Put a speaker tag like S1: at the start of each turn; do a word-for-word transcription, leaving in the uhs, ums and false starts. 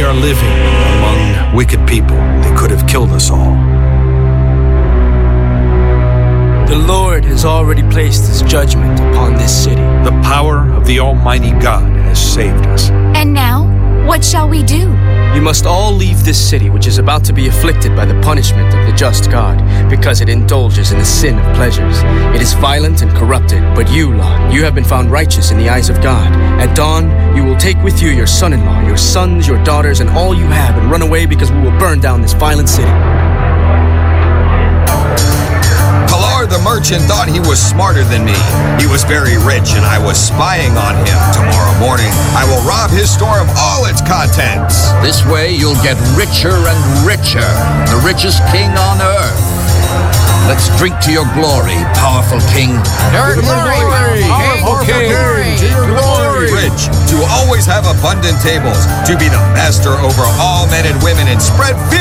S1: are living among wicked people. They could have killed us all.
S2: The Lord has already placed his judgment upon this city.
S1: The power of the Almighty God has saved us.
S3: And now, what shall we do?
S2: You must all leave this city, which is about to be afflicted by the punishment of the just God, because it indulges in the sin of pleasures. It is violent and corrupted, but you, Lot, you have been found righteous in the eyes of God. At dawn, you will take with you your son-in-law, your sons, your daughters, and all you have, and run away, because we will burn down this violent city.
S4: The merchant thought he was smarter than me. He was very rich and I was spying on him. Tomorrow morning, I will rob his store of all its contents.
S5: This way you'll get richer and richer, the richest king on earth. Let's drink to your glory, powerful king.
S6: Your glory, powerful king, to your glory.
S4: Rich, to always have abundant tables, to be the master over all men and women and spread fear